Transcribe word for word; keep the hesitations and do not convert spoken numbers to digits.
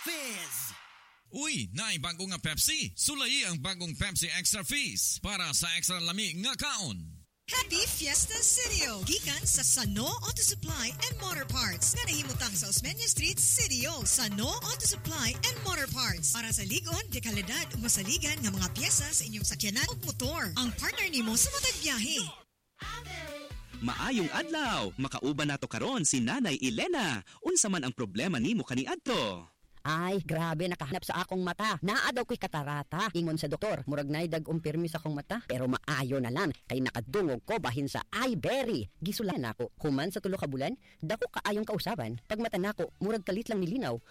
Fizz! Uy, naay bago nga Pepsi. Sulay ang bagong Pepsi Extra Fizz para sa extra lami nga kaon. Happy Fiesta Citio! Gikan sa Sano Auto Supply and Motor Parts. Nga nahimutang sa Osmeña Street, Citio. Sano Auto Supply and Motor Parts. Para sa ligon, de kalidad o masaligan ng mga piyesa sa inyong sakyanan o motor. Ang partner nimo sa matag biyahe. Maayong adlaw, makauban nato karon si Nanay Elena. Unsa man ang problema nimo kaniadto? Ay, grabe, nakahanap sa akong mata. Naa daw ko'y katarata. Ingon sa doktor, murag nay dag umpirmi sa akong mata. Pero maayo na lang, kay nakadungog ko bahin sa iBerry. Gisulan ako, human sa tulo ka bulan, dako kaayong kausaban. Pag mata nako, murag kalit lang nilinaw.